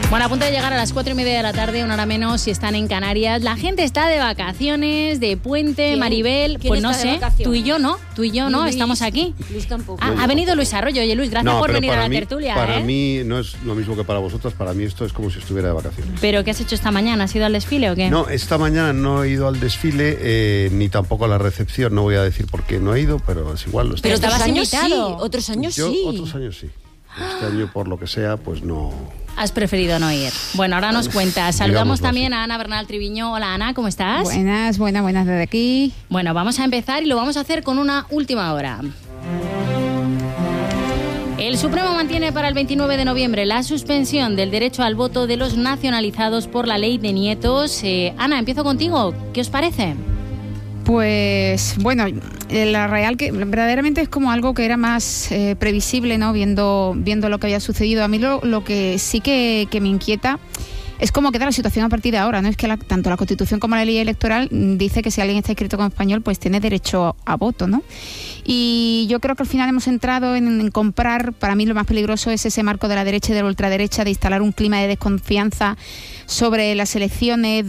Bueno, a punto de llegar a las 4:30 de la tarde, una hora menos si están en Canarias. La gente está de vacaciones, de puente. ¿Quién? Maribel, pues no sé, tú y yo no, Luis, estamos aquí. Luis tampoco. Ha venido Luis Arroyo. Oye, Luis, gracias por venir a la tertulia. Para mí no es lo mismo que para vosotros, para mí esto es como si estuviera de vacaciones. ¿Pero qué has hecho esta mañana? ¿Has ido al desfile o qué? No, esta mañana no he ido al desfile, ni tampoco a la recepción, no voy a decir por qué no he ido, pero es igual. Pero estabas invitado. Sí, otros años sí. Otros años sí. Este año, por lo que sea, pues no... Has preferido no ir. Bueno, ahora nos cuentas. Saludamos también a Ana Bernal Triviño. Hola, Ana, ¿cómo estás? Buenas desde aquí. Bueno, vamos a empezar y lo vamos a hacer con una última hora. El Supremo mantiene para el 29 de noviembre la suspensión del derecho al voto de los nacionalizados por la ley de nietos. Ana, empiezo contigo. ¿Qué os parece? Pues bueno, la real que verdaderamente es como algo que era más previsible, ¿no? Viendo lo que había sucedido. A mí lo que sí que me inquieta es cómo queda la situación a partir de ahora, ¿no? Es que tanto la Constitución como la ley electoral dice que si alguien está inscrito como español, pues tiene derecho a voto, ¿no? Y yo creo que al final hemos entrado en comprar, para mí lo más peligroso es ese marco de la derecha y de la ultraderecha, de instalar un clima de desconfianza sobre las elecciones,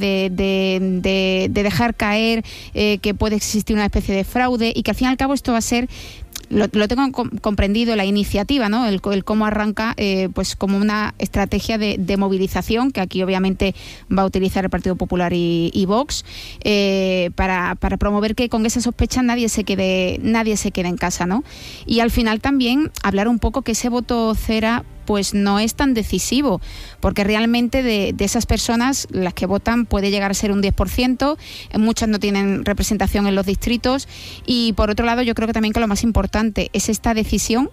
de dejar caer que puede existir una especie de fraude y que al fin y al cabo esto va a ser... Lo tengo comprendido, la iniciativa, ¿no? El cómo arranca pues como una estrategia de movilización que aquí obviamente va a utilizar el Partido Popular y Vox para promover que con esa sospecha nadie se quede en casa, ¿no? Y al final también hablar un poco que ese voto cera pues no es tan decisivo, porque realmente de esas personas, las que votan puede llegar a ser un 10%, muchas no tienen representación en los distritos, y por otro lado yo creo que también que lo más importante es esta decisión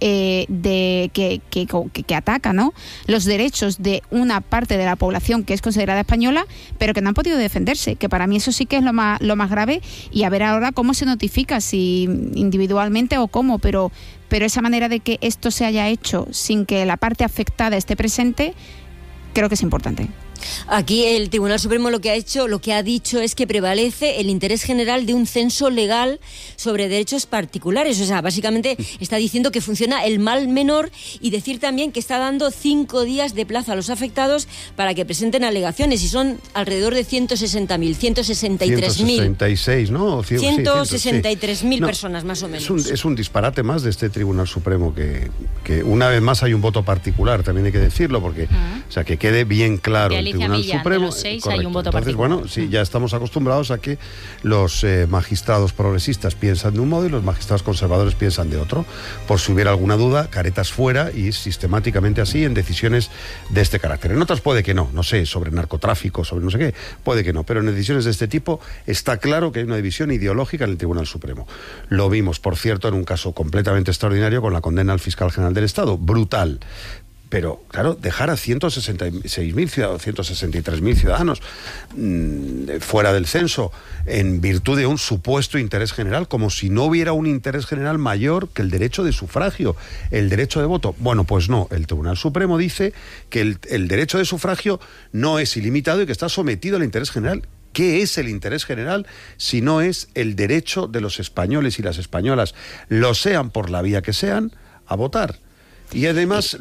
que ataca, ¿no?, los derechos de una parte de la población que es considerada española, pero que no han podido defenderse, que para mí eso sí que es lo más grave, y a ver ahora cómo se notifica, si individualmente o cómo, pero esa manera de que esto se haya hecho sin que la parte afectada esté presente, creo que es importante. Aquí el Tribunal Supremo lo que ha dicho es que prevalece el interés general de un censo legal sobre derechos particulares. O sea, básicamente está diciendo que funciona el mal menor, y decir también que está dando 5 días de plazo a los afectados para que presenten alegaciones, y son alrededor de 160.000, 163.000. 166, ¿no? 163.000 personas, más o menos. Es un disparate más de este Tribunal Supremo que una vez más hay un voto particular, también hay que decirlo, porque o sea, que quede bien claro. El Tribunal Supremo, de los 6 hay un voto particular. Bueno, sí, ya estamos acostumbrados a que los magistrados progresistas piensan de un modo y los magistrados conservadores piensan de otro. Por si hubiera alguna duda, caretas fuera, y sistemáticamente así en decisiones de este carácter. En otras puede que no sé, sobre narcotráfico, sobre no sé qué, puede que no, pero en decisiones de este tipo está claro que hay una división ideológica en el Tribunal Supremo. Lo vimos, por cierto, en un caso completamente extraordinario con la condena al fiscal general del Estado, brutal. Pero, claro, dejar a 166.000 ciudadanos, 163.000 ciudadanos fuera del censo en virtud de un supuesto interés general, como si no hubiera un interés general mayor que el derecho de sufragio, el derecho de voto. Bueno, pues no, el Tribunal Supremo dice que el derecho de sufragio no es ilimitado y que está sometido al interés general. ¿Qué es el interés general si no es el derecho de los españoles y las españolas, lo sean por la vía que sean, a votar? Y además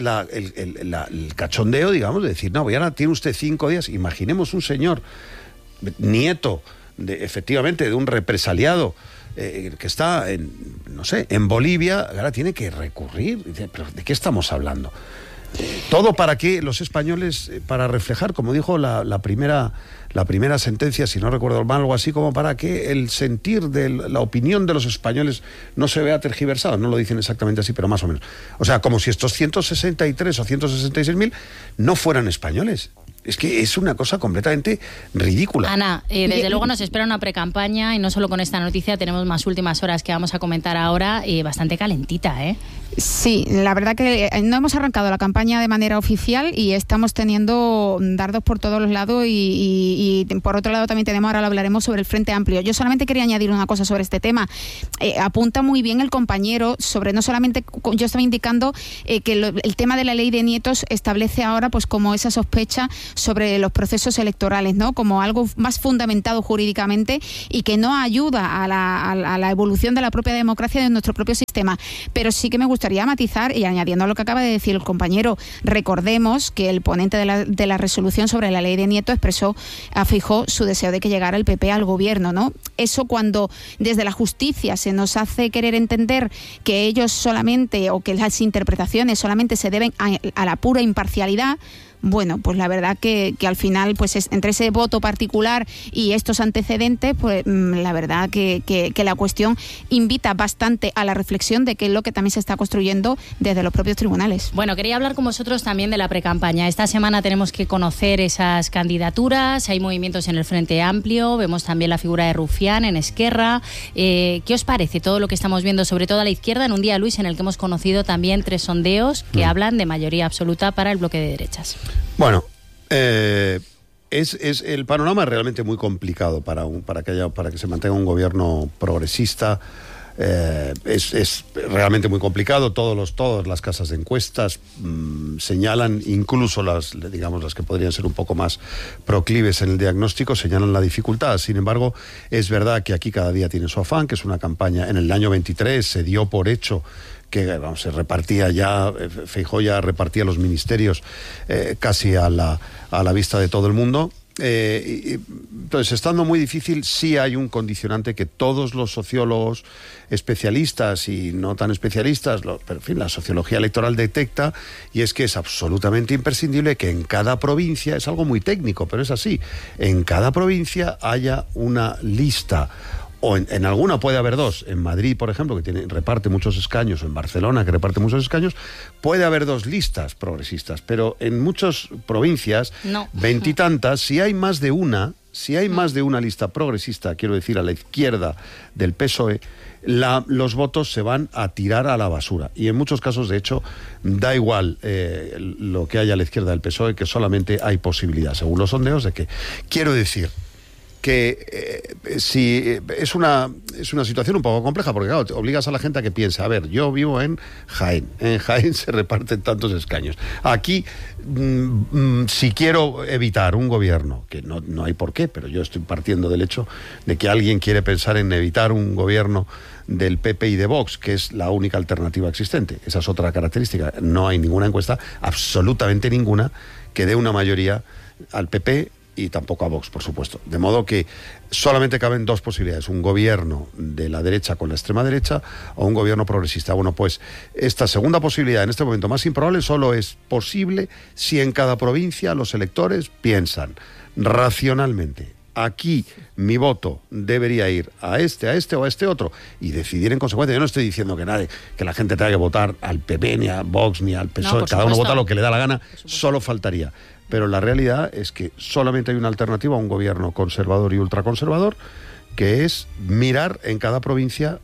el cachondeo, digamos, de decir, no, ahora tiene usted 5 días. Imaginemos un señor nieto efectivamente de un represaliado que está en Bolivia, ahora tiene que recurrir. Dice, ¿pero de qué estamos hablando? Todo para que los españoles, para reflejar, como dijo la primera sentencia, si no recuerdo mal, algo así como para que el sentir de la opinión de los españoles no se vea tergiversado. No lo dicen exactamente así, pero más o menos. O sea, como si estos 163 o 166.000 no fueran españoles. Es que es una cosa completamente ridícula. Ana, desde luego nos espera una precampaña, y no solo con esta noticia, tenemos más últimas horas que vamos a comentar ahora, bastante calentita, ¿eh? Sí, la verdad que no hemos arrancado la campaña de manera oficial y estamos teniendo dardos por todos los lados y por otro lado también tenemos, ahora lo hablaremos, sobre el Frente Amplio. Yo solamente quería añadir una cosa sobre este tema. Apunta muy bien el compañero sobre, no solamente, yo estaba indicando que el tema de la ley de nietos establece ahora pues como esa sospecha sobre los procesos electorales, ¿no?, como algo más fundamentado jurídicamente y que no ayuda a la evolución de la propia democracia de nuestro propio sistema. Pero sí que me gustaría gustaría matizar, y añadiendo a lo que acaba de decir el compañero, recordemos que el ponente de la resolución sobre la ley de Nieto expresó a Feijóo su deseo de que llegara el PP al gobierno, ¿no? Eso, cuando desde la justicia se nos hace querer entender que ellos solamente, o que las interpretaciones solamente se deben a la pura imparcialidad, bueno, pues la verdad que al final, pues entre ese voto particular y estos antecedentes, pues la verdad que la cuestión invita bastante a la reflexión de qué es lo que también se está construyendo desde los propios tribunales. Bueno, quería hablar con vosotros también de la precampaña. Esta semana tenemos que conocer esas candidaturas, hay movimientos en el Frente Amplio, vemos también la figura de Rufián en Esquerra. ¿Qué os parece todo lo que estamos viendo, sobre todo a la izquierda, en un día, Luis, en el que hemos conocido también 3 sondeos que hablan de mayoría absoluta para el bloque de derechas? Bueno, es el panorama es realmente muy complicado para que se mantenga un gobierno progresista. Es realmente muy complicado. Todas las casas de encuestas señalan, incluso las que podrían ser un poco más proclives en el diagnóstico, señalan la dificultad. Sin embargo, es verdad que aquí cada día tiene su afán, que es una campaña. En el año 23 se dio por hecho que se repartía ya, Feijóo ya repartía los ministerios casi a la vista de todo el mundo. Entonces, estando muy difícil, sí hay un condicionante que todos los sociólogos especialistas y no tan especialistas, pero en fin, la sociología electoral detecta, y es que es absolutamente imprescindible que en cada provincia, es algo muy técnico, pero es así, en cada provincia haya una lista. O en alguna puede haber 2. En Madrid, por ejemplo, que reparte muchos escaños, o en Barcelona, que reparte muchos escaños, puede haber 2 listas progresistas. Pero en muchas provincias, no. 20 y tantas, si hay más de una lista progresista, quiero decir, a la izquierda del PSOE, los votos se van a tirar a la basura. Y en muchos casos, de hecho, da igual lo que haya a la izquierda del PSOE, que solamente hay posibilidad, según los sondeos, de que, quiero decir, que si es una situación un poco compleja, porque claro, te obligas a la gente a que piense, a ver, yo vivo en Jaén se reparten tantos escaños. Aquí, si quiero evitar un gobierno, que no hay por qué, pero yo estoy partiendo del hecho de que alguien quiere pensar en evitar un gobierno del PP y de Vox, que es la única alternativa existente. Esa es otra característica. No hay ninguna encuesta, absolutamente ninguna, que dé una mayoría al PP y tampoco a Vox, por supuesto. De modo que solamente caben 2 posibilidades: un gobierno de la derecha con la extrema derecha o un gobierno progresista. Bueno, pues esta segunda posibilidad, en este momento más improbable, solo es posible si en cada provincia los electores piensan racionalmente: aquí mi voto debería ir a este o a este otro, y decidir en consecuencia. Yo no estoy diciendo que la gente tenga que votar al PP, ni a Vox, ni al PSOE, no, cada uno vota lo que le da la gana, solo faltaría. Pero la realidad es que solamente hay una alternativa a un gobierno conservador y ultraconservador, que es mirar en cada provincia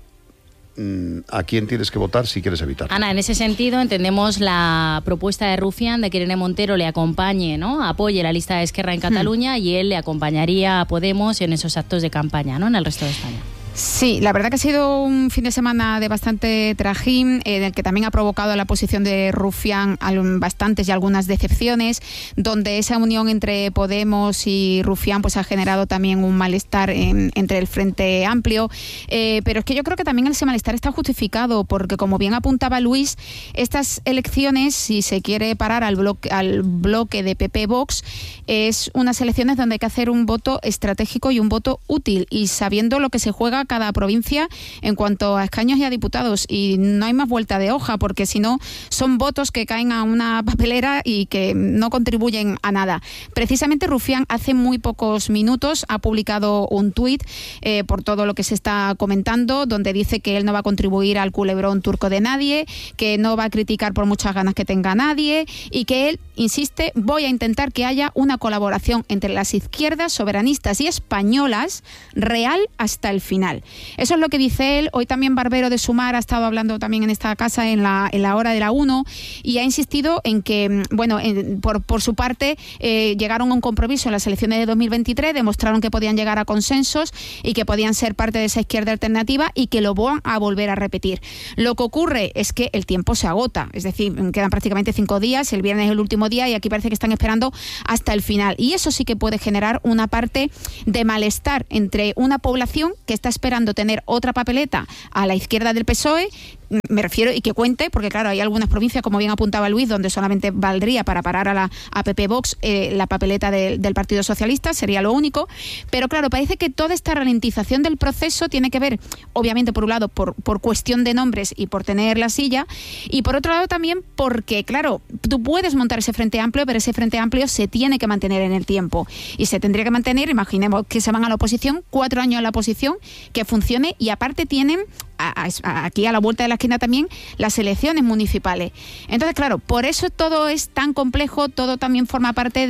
a quién tienes que votar si quieres evitar. Ana, en ese sentido entendemos la propuesta de Rufián de que Irene Montero le acompañe, ¿no? Apoye la lista de Esquerra en Cataluña y él le acompañaría a Podemos en esos actos de campaña, ¿no? En el resto de España. Sí, la verdad que ha sido un fin de semana de bastante trajín, en el que también ha provocado la posición de Rufián bastantes y algunas decepciones, donde esa unión entre Podemos y Rufián pues ha generado también un malestar entre el Frente Amplio, pero es que yo creo que también ese malestar está justificado, porque como bien apuntaba Luis, estas elecciones, si se quiere parar al bloque de PP-Vox, es unas elecciones donde hay que hacer un voto estratégico y un voto útil, y sabiendo lo que se juega cada provincia en cuanto a escaños y a diputados, y no hay más vuelta de hoja, porque si no son votos que caen a una papelera y que no contribuyen a nada. Precisamente Rufián hace muy pocos minutos ha publicado un tuit por todo lo que se está comentando, donde dice que él no va a contribuir al culebrón turco de nadie, que no va a criticar por muchas ganas que tenga nadie, y que él insiste: voy a intentar que haya una colaboración entre las izquierdas soberanistas y españolas real hasta el final. Eso es lo que dice él. Hoy también Barbero de Sumar ha estado hablando también en esta casa en la hora de la 1, y ha insistido en que, bueno, por su parte llegaron a un compromiso en las elecciones de 2023, demostraron que podían llegar a consensos y que podían ser parte de esa izquierda alternativa, y que lo van a volver a repetir. Lo que ocurre es que el tiempo se agota, es decir, quedan prácticamente 5 días, el viernes es el último día y aquí parece que están esperando hasta el final, y eso sí que puede generar una parte de malestar entre una población que está esperando tener otra papeleta a la izquierda del PSOE, me refiero, y que cuente, porque claro, hay algunas provincias, como bien apuntaba Luis, donde solamente valdría para parar a la APP Vox la papeleta del Partido Socialista, sería lo único. Pero claro, parece que toda esta ralentización del proceso tiene que ver, obviamente, por un lado, por cuestión de nombres y por tener la silla, y por otro lado también porque, claro, tú puedes montar ese Frente Amplio, pero ese Frente Amplio se tiene que mantener en el tiempo. Y se tendría que mantener, imaginemos que se van a la oposición, 4 años a la oposición, que funcione, y aparte tienen aquí a la vuelta de la esquina también las elecciones municipales. Entonces, claro, por eso todo es tan complejo, todo también forma parte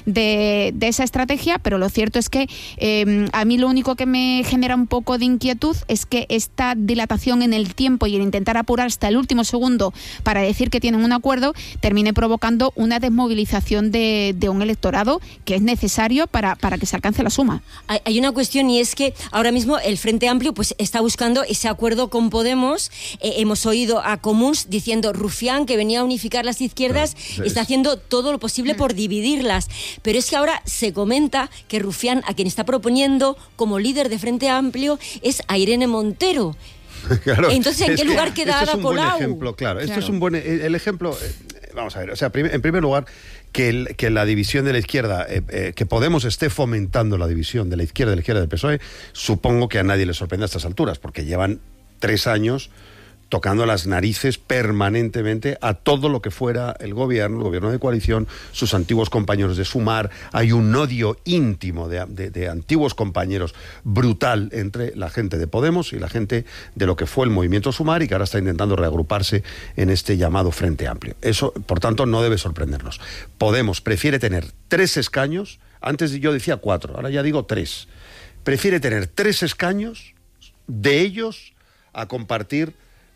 de esa estrategia, pero lo cierto es que a mí lo único que me genera un poco de inquietud es que esta dilatación en el tiempo y el intentar apurar hasta el último segundo para decir que tienen un acuerdo termine provocando una desmovilización de un electorado que es necesario para que se alcance la suma. Hay una cuestión, y es que ahora mismo el Frente Amplio pues está buscando ese acuerdo con Podemos. Hemos oído a Comuns diciendo Rufián, que venía a unificar las izquierdas, está haciendo todo lo posible por dividirlas. Pero es que ahora se comenta que Rufián, a quien está proponiendo como líder de Frente Amplio, es a Irene Montero. Claro, entonces, ¿en qué lugar queda Ada Colau? Buen ejemplo, claro. Esto es un buen ejemplo. Vamos a ver, o sea, en primer lugar, que la división de la izquierda, que Podemos esté fomentando la división de la izquierda del PSOE, supongo que a nadie le sorprende a estas alturas, porque llevan 3 años tocando las narices permanentemente a todo lo que fuera el gobierno de coalición, sus antiguos compañeros de Sumar. Hay un odio íntimo de antiguos compañeros brutal entre la gente de Podemos y la gente de lo que fue el movimiento Sumar, y que ahora está intentando reagruparse en este llamado Frente Amplio. Eso, por tanto, no debe sorprendernos. Podemos prefiere tener 3 escaños, antes yo decía 4, ahora ya digo 3. Prefiere tener 3 escaños, de ellos a compartir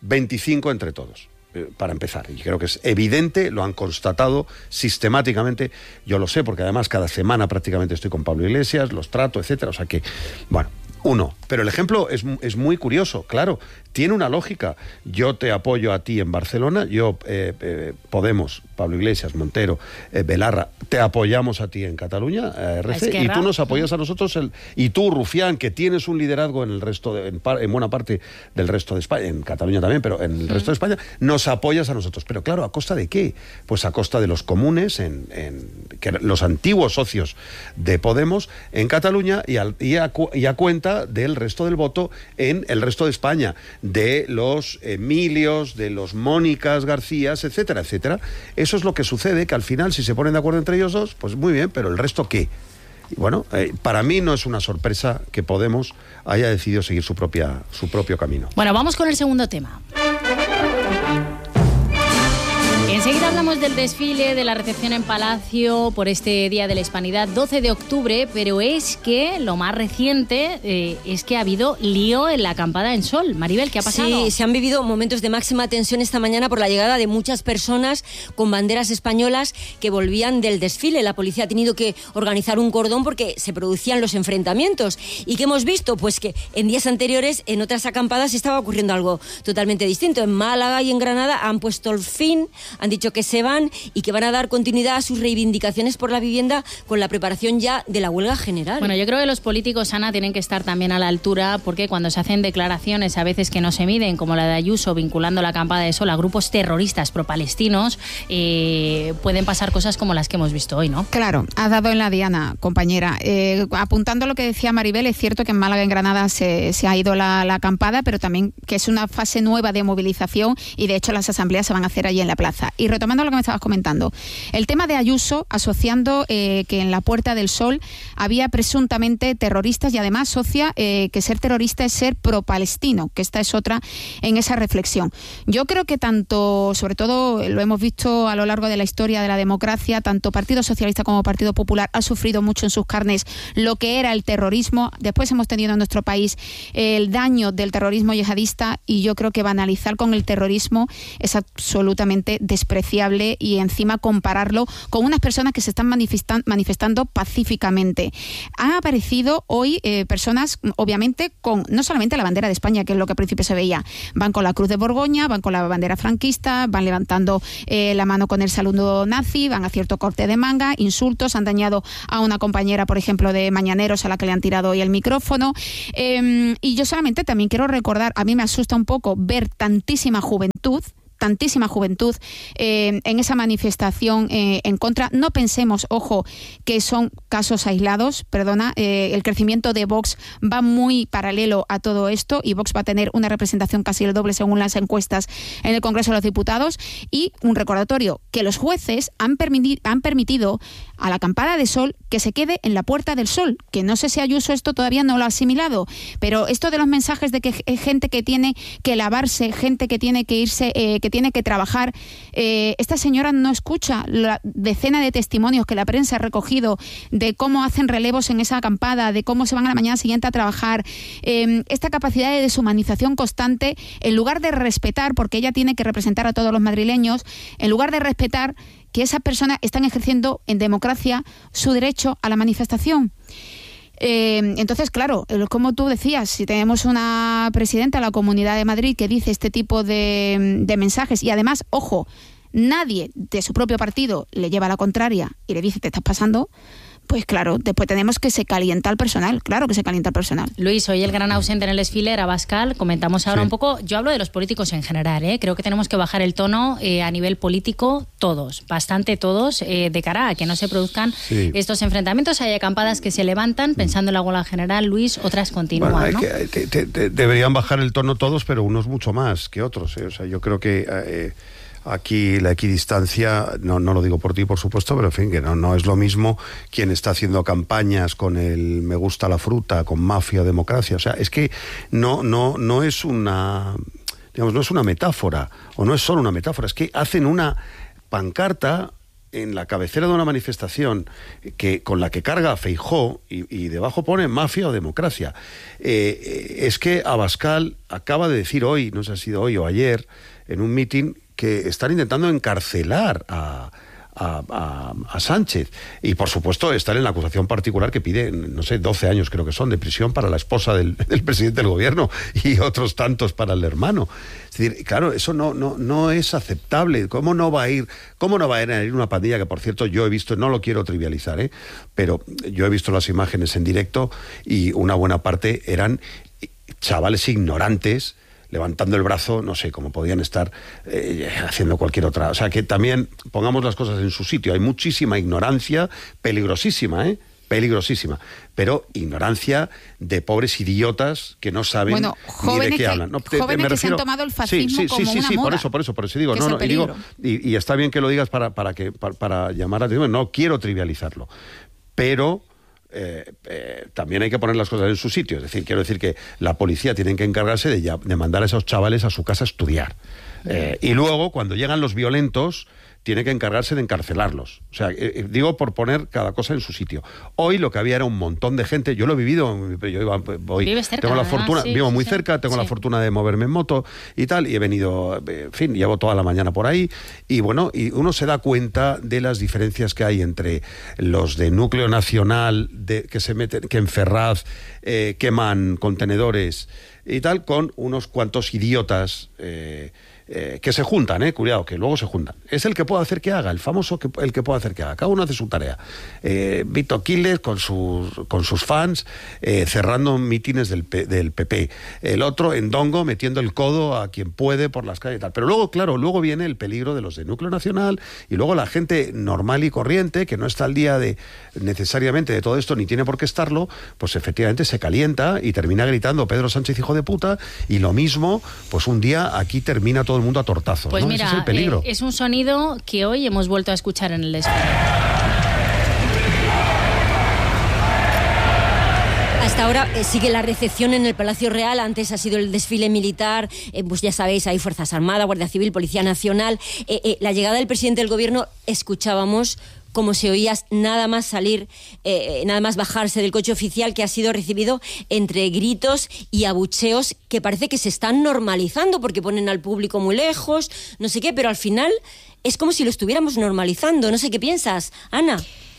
25 entre todos, para empezar. Y creo que es evidente, lo han constatado sistemáticamente, yo lo sé, porque además cada semana prácticamente estoy con Pablo Iglesias, los trato, etcétera. O sea que, bueno, uno. Pero el ejemplo es muy curioso, claro, tiene una lógica. Yo te apoyo a ti en Barcelona, yo, Podemos, Pablo Iglesias, Montero, Belarra, te apoyamos a ti en Cataluña, RC, y tú nos apoyas a nosotros, y tú, Rufián, que tienes un liderazgo en el resto, en buena parte del resto de España, en Cataluña también, pero en el resto de España, nos apoyas a nosotros. Pero claro, ¿a costa de qué? Pues a costa de los comunes, que los antiguos socios de Podemos en Cataluña, y a cuenta del resto del voto en el resto de España, de los Emilios, de los Mónicas Garcías, etcétera, etcétera. Eso es lo que sucede, que al final, si se ponen de acuerdo entre ellos dos, pues muy bien, pero ¿el resto qué? Y bueno, para mí no es una sorpresa que Podemos haya decidido seguir su propio camino. Bueno, vamos con el segundo tema. Enseguida hablamos del desfile, de la recepción en Palacio por este Día de la Hispanidad, 12 de octubre, pero es que lo más reciente es que ha habido lío en la acampada en Sol. Maribel, ¿qué ha pasado? Sí, se han vivido momentos de máxima tensión esta mañana por la llegada de muchas personas con banderas españolas que volvían del desfile. La policía ha tenido que organizar un cordón porque se producían los enfrentamientos. ¿Y qué hemos visto? Pues que en días anteriores, en otras acampadas, estaba ocurriendo algo totalmente distinto. En Málaga y en Granada han puesto el fin, han dicho que se van y que van a dar continuidad a sus reivindicaciones por la vivienda con la preparación ya de la huelga general. Bueno, yo creo que los políticos, Ana, tienen que estar también a la altura, porque cuando se hacen declaraciones a veces que no se miden, como la de Ayuso vinculando la acampada de Sol a grupos terroristas pro-palestinos, pueden pasar cosas como las que hemos visto hoy, ¿no? Claro, has dado en la diana, compañera. Apuntando a lo que decía Maribel, es cierto que en Málaga y en Granada se ha ido la acampada, pero también que es una fase nueva de movilización, y de hecho las asambleas se van a hacer allí en la plaza. Y retomando lo que me estabas comentando, el tema de Ayuso asociando que en la Puerta del Sol había presuntamente terroristas, y además asocia que ser terrorista es ser pro-palestino, que esta es otra en esa reflexión. Yo creo que tanto, sobre todo lo hemos visto a lo largo de la historia de la democracia, tanto Partido Socialista como Partido Popular ha sufrido mucho en sus carnes lo que era el terrorismo. Después hemos tenido en nuestro país el daño del terrorismo yihadista, y yo creo que banalizar con el terrorismo es absolutamente despreciable. despreciable y encima compararlo con unas personas que se están manifestando pacíficamente. Han aparecido hoy personas, obviamente, con no solamente la bandera de España, que es lo que al principio se veía, van con la cruz de Borgoña, van con la bandera franquista, van levantando la mano con el saludo nazi, van a cierto corte de manga, insultos, han dañado a una compañera, por ejemplo, de Mañaneros, a la que le han tirado hoy el micrófono. Y yo solamente también quiero recordar, a mí me asusta un poco ver tantísima juventud en esa manifestación en contra. No pensemos, ojo, que son casos aislados, el crecimiento de Vox va muy paralelo a todo esto y Vox va a tener una representación casi el doble según las encuestas en el Congreso de los Diputados. Y un recordatorio, que los jueces han permitido a la Acampada de Sol que se quede en la Puerta del Sol, que no sé si Ayuso esto todavía no lo ha asimilado, pero esto de los mensajes de que gente que tiene que lavarse, gente que tiene que irse, que tiene que trabajar, esta señora no escucha la decena de testimonios que la prensa ha recogido de cómo hacen relevos en esa acampada, de cómo se van a la mañana siguiente a trabajar, esta capacidad de deshumanización constante, en lugar de respetar, porque ella tiene que representar a todos los madrileños, en lugar de respetar que esas personas están ejerciendo en democracia su derecho a la manifestación. Entonces, claro, como tú decías, si tenemos una presidenta de la Comunidad de Madrid que dice este tipo de mensajes y además, ojo, nadie de su propio partido le lleva la contraria y le dice te estás pasando, pues claro, después tenemos que se calienta el personal, claro que se calienta el personal. Luis, hoy el gran ausente en el desfile era Abascal, comentamos ahora un poco, yo hablo de los políticos en general, creo que tenemos que bajar el tono a nivel político todos, bastante todos, de cara a que no se produzcan estos enfrentamientos. Hay acampadas que se levantan pensando en la huelga general, Luis, otras continúan, bueno, ¿no? Deberían bajar el tono todos, pero unos mucho más que otros, O sea, yo creo que aquí la equidistancia, no lo digo por ti, por supuesto, pero en fin, que no es lo mismo quien está haciendo campañas con el me gusta la fruta, con mafia o democracia. O sea, es que no es una, digamos, no es una metáfora, o no es solo una metáfora, es que hacen una pancarta en la cabecera de una manifestación con la que carga Feijóo y debajo pone mafia o democracia. Es que Abascal acaba de decir hoy, no sé si ha sido hoy o ayer, en un mitin, que están intentando encarcelar a Sánchez. Y por supuesto están en la acusación particular que pide, no sé, 12 años creo que son, de prisión para la esposa del presidente del gobierno y otros tantos para el hermano. Es decir, claro, eso no es aceptable. ¿Cómo no va a ir una pandilla que, por cierto, yo he visto, no lo quiero trivializar, pero yo he visto las imágenes en directo y una buena parte eran chavales ignorantes levantando el brazo, no sé, como podían estar haciendo cualquier otra. O sea, que también pongamos las cosas en su sitio. Hay muchísima ignorancia, peligrosísima, peligrosísima, pero ignorancia de pobres idiotas que no saben ni de qué hablan. Jóvenes que se han tomado el fascismo como una moda. Por eso digo, y está bien que lo digas para llamar la atención. No quiero trivializarlo, pero también hay que poner las cosas en su sitio. Es decir, quiero decir que la policía tiene que encargarse de mandar a esos chavales a su casa a estudiar. Y luego, cuando llegan los violentos, tiene que encargarse de encarcelarlos. O sea, digo por poner cada cosa en su sitio. Hoy lo que había era un montón de gente. Yo lo he vivido, Vives cerca, tengo la fortuna, vivo muy cerca, tengo la sí. fortuna de moverme en moto y tal, y he venido, en fin, llevo toda la mañana por ahí, y bueno, y uno se da cuenta de las diferencias que hay entre los de núcleo nacional, que se meten, que en Ferraz queman contenedores y tal, con unos cuantos idiotas que se juntan, cuidado, que luego se juntan. Es el que puede hacer que haga, el famoso el que puede hacer que haga. Cada uno hace su tarea. Vito Quiles con sus fans cerrando mítines del PP. El otro en Dongo metiendo el codo a quien puede por las calles y tal. Pero luego, claro, luego viene el peligro de los de núcleo nacional y luego la gente normal y corriente que no está al día necesariamente de todo esto ni tiene por qué estarlo, pues efectivamente se calienta y termina gritando Pedro Sánchez hijo de puta, y lo mismo, pues un día aquí termina todo el mundo a tortazos. Pues ¿no? mira, ese es el peligro. Es un sonido que hoy hemos vuelto a escuchar en el desfile. Hasta ahora sigue la recepción en el Palacio Real. Antes ha sido el desfile militar, pues ya sabéis, hay Fuerzas Armadas, Guardia Civil, Policía Nacional. La llegada del presidente del Gobierno, escuchábamos como se oía nada más salir, nada más bajarse del coche oficial, que ha sido recibido entre gritos y abucheos que parece que se están normalizando porque ponen al público muy lejos, no sé qué, pero al final es como si lo estuviéramos normalizando. No sé qué piensas, Ana.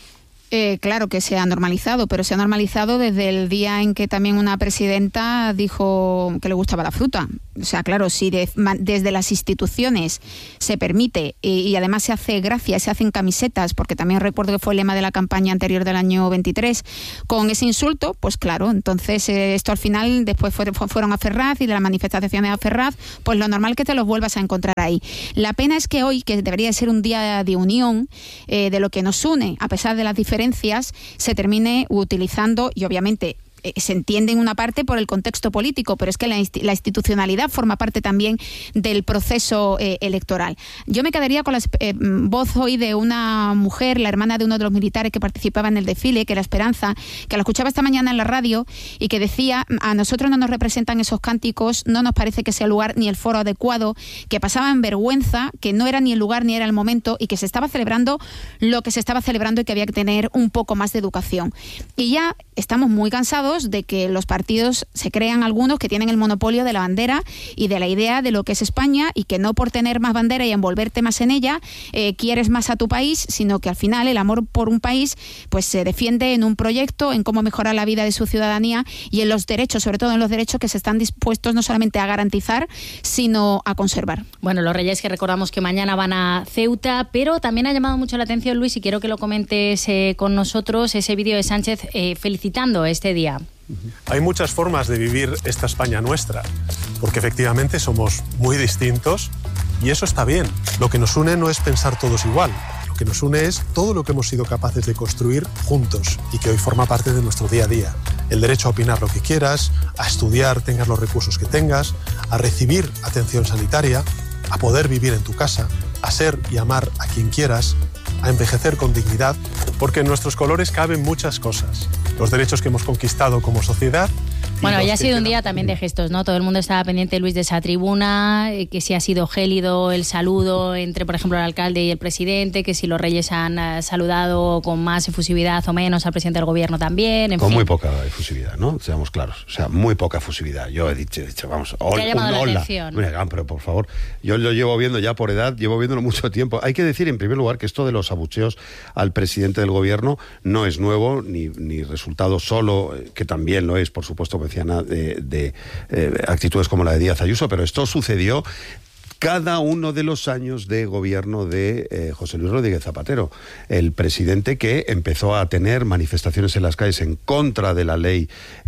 Claro que se ha normalizado, pero se ha normalizado desde el día en que también una presidenta dijo que le gustaba la fruta. O sea, claro, si desde las instituciones se permite y además se hace gracia, se hacen camisetas, porque también recuerdo que fue el lema de la campaña anterior del año 23, con ese insulto, pues claro, entonces esto al final después fueron a Ferraz y de las manifestaciones a Ferraz, pues lo normal es que te los vuelvas a encontrar ahí. La pena es que hoy, que debería ser un día de unión, de lo que nos une, a pesar de las diferencias, se termine utilizando, y obviamente se entiende en una parte por el contexto político, pero es que la institucionalidad forma parte también del proceso electoral. Yo me quedaría con la voz hoy de una mujer, la hermana de uno de los militares que participaba en el desfile, que era Esperanza, que la escuchaba esta mañana en la radio y que decía: a nosotros no nos representan esos cánticos, no nos parece que sea el lugar ni el foro adecuado, que pasaban vergüenza, que no era ni el lugar ni era el momento y que se estaba celebrando lo que se estaba celebrando y que había que tener un poco más de educación. Y ya estamos muy cansados de que los partidos se crean algunos que tienen el monopolio de la bandera y de la idea de lo que es España, y que no por tener más bandera y envolverte más en ella quieres más a tu país, sino que al final el amor por un país pues se defiende en un proyecto, en cómo mejorar la vida de su ciudadanía y en los derechos, sobre todo en los derechos que se están dispuestos no solamente a garantizar, sino a conservar. Bueno, los Reyes, que recordamos que mañana van a Ceuta, pero también ha llamado mucho la atención, Luis, y quiero que lo comentes con nosotros, ese vídeo de Sánchez felicitando este día. Hay muchas formas de vivir esta España nuestra, porque efectivamente somos muy distintos y eso está bien. Lo que nos une no es pensar todos igual, lo que nos une es todo lo que hemos sido capaces de construir juntos y que hoy forma parte de nuestro día a día. El derecho a opinar lo que quieras, a estudiar, tengas los recursos que tengas, a recibir atención sanitaria, a poder vivir en tu casa, a ser y amar a quien quieras, a envejecer con dignidad, porque en nuestros colores caben muchas cosas. Los derechos que hemos conquistado como sociedad. Bueno, ya ha sido un día también de gestos, ¿no? Todo el mundo estaba pendiente, Luis, de esa tribuna, que si ha sido gélido el saludo entre, por ejemplo, el alcalde y el presidente, que si los Reyes han saludado con más efusividad o menos al presidente del gobierno también, en con fin. Muy poca efusividad, ¿no? Seamos claros. O sea, muy poca efusividad. Yo he dicho vamos, ¿Te ha llamado la atención? Mira, pero por favor, yo lo llevo viendo ya por edad, llevo viéndolo mucho tiempo. Hay que decir, en primer lugar, que esto de los abucheos al presidente del gobierno no es nuevo, ni resultado solo, que también lo es, por supuesto, menciona de actitudes como la de Díaz Ayuso, pero esto sucedió cada uno de los años de gobierno de José Luis Rodríguez Zapatero, el presidente que empezó a tener manifestaciones en las calles en contra de la ley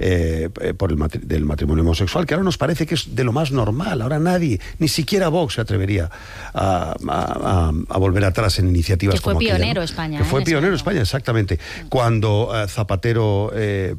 del matrimonio homosexual, que ahora nos parece que es de lo más normal. Ahora nadie, ni siquiera Vox se atrevería a volver atrás en iniciativas como aquella. Que fue pionero España. Que fue pionero España, exactamente. Cuando Zapatero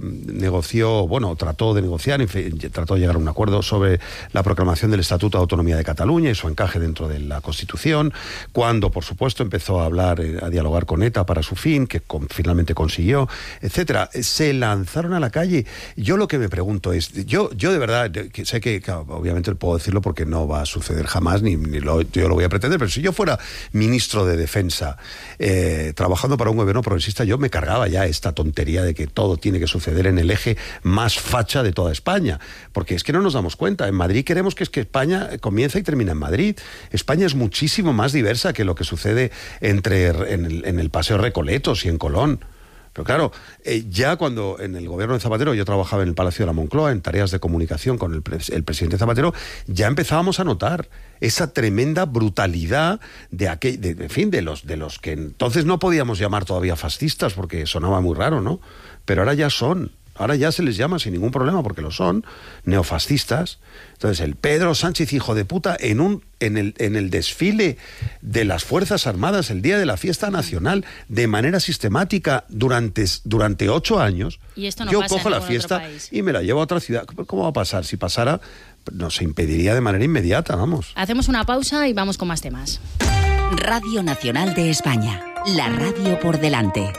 trató de negociar, trató de llegar a un acuerdo sobre la proclamación del Estatuto de Autonomía de Cataluña y su encaje dentro de la Constitución, cuando, por supuesto, empezó a hablar, a dialogar con ETA para su fin, que finalmente consiguió, etcétera. Se lanzaron a la calle. Yo lo que me pregunto es, yo de verdad, sé que obviamente puedo decirlo porque no va a suceder jamás, yo lo voy a pretender, pero si yo fuera ministro de Defensa, trabajando para un gobierno progresista, yo me cargaba ya esta tontería de que todo tiene que suceder en el eje más facha de toda España, porque es que no nos damos cuenta. En Madrid queremos que España comienza y termina en Madrid. España es muchísimo más diversa que lo que sucede en el Paseo Recoletos y en Colón. Pero claro, ya cuando en el gobierno de Zapatero yo trabajaba en el Palacio de la Moncloa en tareas de comunicación con el presidente Zapatero, ya empezábamos a notar esa tremenda brutalidad de los que entonces no podíamos llamar todavía fascistas porque sonaba muy raro, ¿no? Pero ahora ya son. Ahora ya se les llama sin ningún problema porque lo son, neofascistas. Entonces el Pedro Sánchez, hijo de puta, en el desfile de las Fuerzas Armadas, el día de la fiesta nacional, de manera sistemática durante 8 años, y esto no yo pasa cojo en la fiesta y me la llevo a otra ciudad. ¿Cómo va a pasar? Si pasara, nos impediría de manera inmediata, vamos. Hacemos una pausa y vamos con más temas. Radio Nacional de España, la radio por delante.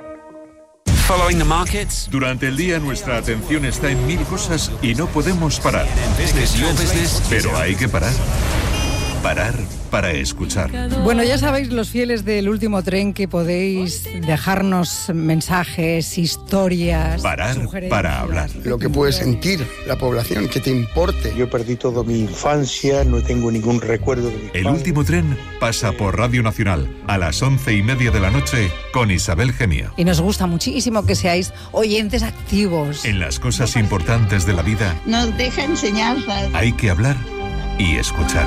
Durante el día nuestra atención está en 1000 cosas y no podemos parar. Pero hay que parar. Parar para escuchar. Bueno, ya sabéis, los fieles del Último Tren, que podéis dejarnos mensajes, historias, Parar para hablar. Lo que puede sentir la población, que te importe. Yo perdí toda mi infancia, no tengo ningún recuerdo de mi El Último Tren pasa por Radio Nacional a las 11:30 de la noche con Isabel Gemio. Y nos gusta muchísimo que seáis oyentes activos. En las cosas importantes de la vida nos deja enseñanzas. Hay que hablar y escuchar.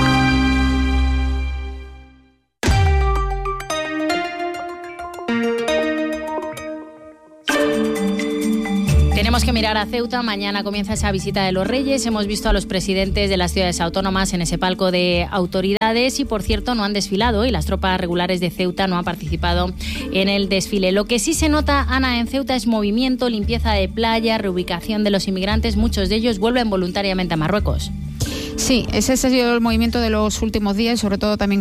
Tenemos que mirar a Ceuta. Mañana comienza esa visita de los Reyes. Hemos visto a los presidentes de las ciudades autónomas en ese palco de autoridades y, por cierto, no han desfilado y las tropas regulares de Ceuta no han participado en el desfile. Lo que sí se nota, Ana, en Ceuta es movimiento, limpieza de playa, reubicación de los inmigrantes. Muchos de ellos vuelven voluntariamente a Marruecos. Sí, ese ha sido el movimiento de los últimos días, sobre todo también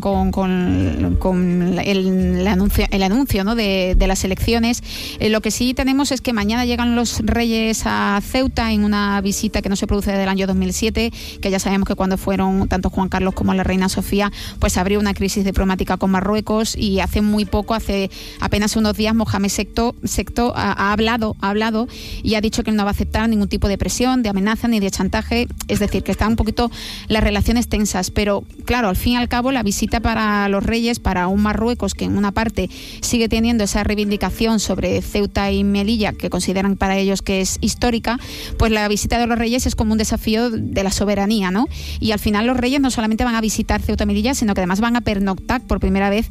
con el anuncio, ¿no? de las elecciones. Lo que sí tenemos es que mañana llegan los Reyes a Ceuta en una visita que no se produce desde el año 2007, que ya sabemos que cuando fueron tanto Juan Carlos como la reina Sofía, pues abrió una crisis diplomática con Marruecos, y hace muy poco, hace apenas unos días, Mohamed VI ha hablado y ha dicho que él no va a aceptar ningún tipo de presión, de amenaza ni de chantaje, es decir, que está un poquito las relaciones tensas, pero claro, al fin y al cabo la visita para los Reyes, para un Marruecos que en una parte sigue teniendo esa reivindicación sobre Ceuta y Melilla, que consideran para ellos que es histórica, pues la visita de los Reyes es como un desafío de la soberanía, ¿no? Y al final los Reyes no solamente van a visitar Ceuta y Melilla, sino que además van a pernoctar por primera vez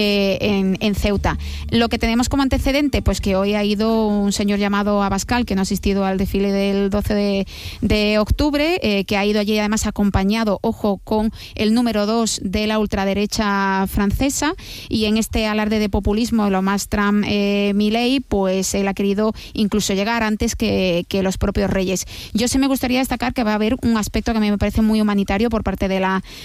en Ceuta. Lo que tenemos como antecedente, pues que hoy ha ido un señor llamado Abascal, que no ha asistido al desfile del 12 de octubre, que ha ido allí además acompañado, ojo, con el número 2 de la ultraderecha francesa, y en este alarde de populismo, lo más Trump Milei, pues él ha querido incluso llegar antes que los propios Reyes. Yo sí me gustaría destacar que va a haber un aspecto que a mí me parece muy humanitario por parte de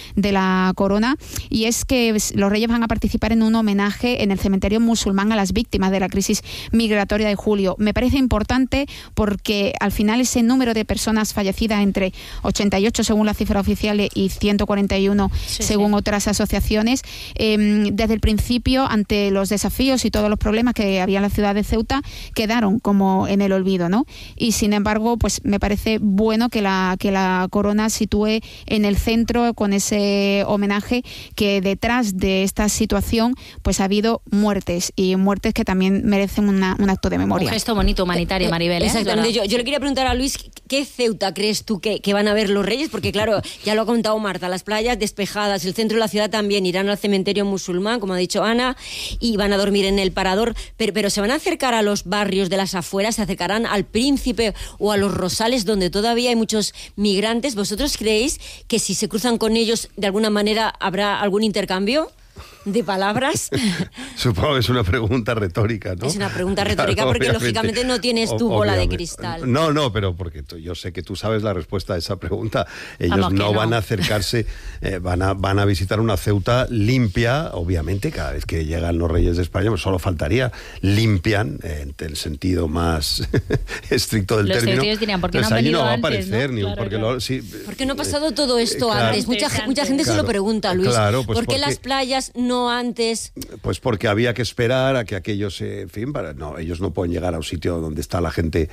la corona, y es que los Reyes van a participar en un homenaje en el cementerio musulmán a las víctimas de la crisis migratoria de julio. Me parece importante porque al final ese número de personas fallecidas, entre 88 según la cifra oficial y 141 según otras asociaciones, desde el principio, ante los desafíos y todos los problemas que había en la ciudad de Ceuta, quedaron como en el olvido, ¿no? Y sin embargo, pues me parece bueno que la corona sitúe en el centro, con ese homenaje, que detrás de esta situación pues ha habido muertes, y muertes que también merecen un acto de memoria. Un gesto bonito, humanitario, Maribel. Exactamente. Yo le quería preguntar a Luis, ¿qué Ceuta crees tú que van a ver los Reyes? Porque claro, ya lo ha contado Marta, las playas despejadas, el centro de la ciudad también, irán al cementerio musulmán, como ha dicho Ana, y van a dormir en el Parador, pero ¿se van a acercar a los barrios de las afueras? ¿Se acercarán al Príncipe o a los Rosales, donde todavía hay muchos migrantes? ¿Vosotros creéis que si se cruzan con ellos, de alguna manera habrá algún intercambio de palabras? Supongo que es una pregunta retórica, ¿no? Es una pregunta retórica, claro, porque lógicamente no tienes tu bola de cristal. No, pero porque yo sé que tú sabes la respuesta a esa pregunta. Ellos no van a acercarse, van a visitar una Ceuta limpia, obviamente, cada vez que llegan los Reyes de España, pues solo faltaría, limpian, en el sentido más estricto del término. Los dirían, ¿por qué no han venido venido no va a antes, aparecer, ¿no? ¿Por qué no ha pasado todo esto antes? Mucha gente se lo pregunta, Luis. Claro, pues ¿por qué las playas no antes? Pues porque había que esperar a que aquellos, ellos no pueden llegar a un sitio donde está la gente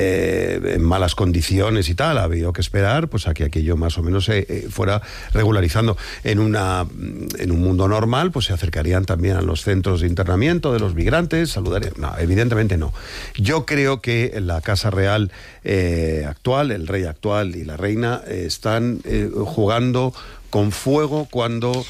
en malas condiciones y tal. Ha habido que esperar pues a que aquello más o menos se fuera regularizando. En un mundo normal, pues se acercarían también a los centros de internamiento de los migrantes, saludarían. No, evidentemente no. Yo creo que la Casa Real actual, el rey actual y la reina, están jugando con fuego cuando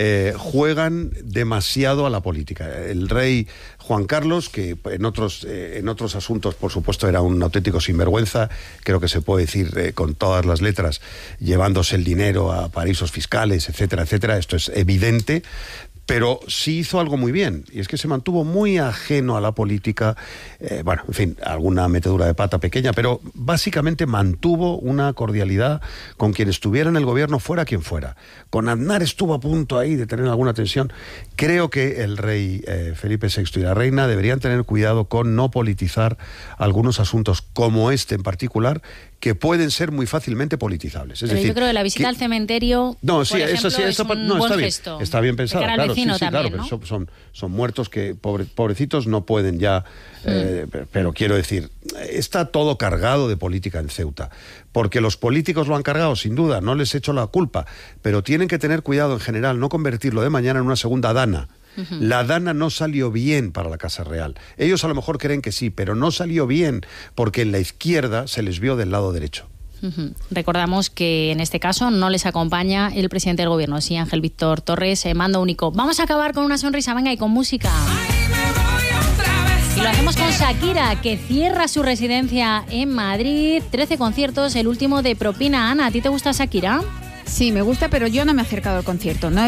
juegan demasiado a la política. El rey Juan Carlos, que en otros asuntos, por supuesto, era un auténtico sinvergüenza, creo que se puede decir con todas las letras, llevándose el dinero a paraísos fiscales, etcétera, etcétera, esto es evidente, pero sí hizo algo muy bien, y es que se mantuvo muy ajeno a la política, bueno, en fin, alguna metedura de pata pequeña, pero básicamente mantuvo una cordialidad con quien estuviera en el gobierno, fuera quien fuera. Con Aznar estuvo a punto ahí de tener alguna tensión. Creo que el rey Felipe VI y la reina deberían tener cuidado con no politizar algunos asuntos como este en particular, que pueden ser muy fácilmente politizables. Pero yo creo que la visita al cementerio, no, sí, por ejemplo, eso sí, es un buen está bien, gesto. está bien pensado, claro, sí, también, claro, ¿no? pero son muertos que pobrecitos no pueden ya, pero quiero decir, está todo cargado de política en Ceuta, porque los políticos lo han cargado, sin duda, no les echo la culpa, pero tienen que tener cuidado en general, no convertirlo de mañana en una segunda Dana. La Dana no salió bien para la Casa Real. Ellos a lo mejor creen que sí, pero no salió bien porque en la izquierda se les vio del lado derecho. Recordamos que en este caso no les acompaña el presidente del gobierno, sí, Ángel Víctor Torres, mando único. Vamos a acabar con una sonrisa, venga, y con música. Y lo hacemos con Shakira, que cierra su residencia en Madrid. 13 conciertos, el último de propina. Ana, ¿a ti te gusta Shakira? Sí, me gusta, pero yo no me he acercado al concierto. No